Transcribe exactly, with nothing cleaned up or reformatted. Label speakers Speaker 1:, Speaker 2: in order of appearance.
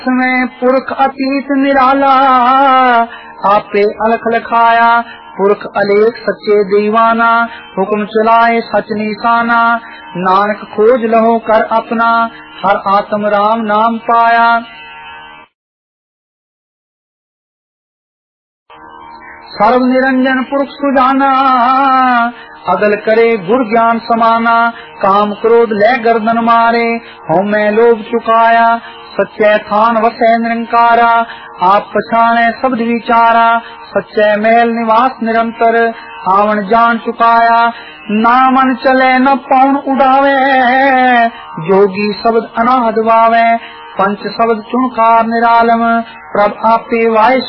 Speaker 1: में पुरख अतीत निराला, आपे अलख लखाया पुरख अलेख सच्चे दीवाना। हुक्म चलाए सच निशाना, नानक खोज लहो कर अपना, हर आत्म राम नाम पाया। सर्व निरंजन पुरख सुजाना, अगल करे गुर ज्ञान समाना। काम क्रोध ले गर्दन मारे, हों मैं लोभ चुकाया। सच्चे थान वसै निरंकारा, आप पछाणे शब्द विचारा। सच्चे महल निवास निरंतर, आवन जान चुकाया। ना मन चले न पौन उड़ावे, जोगी शब्द अनाहद वावे। पंच शब्द चुनकार निरालम, प्रभ आपे वाय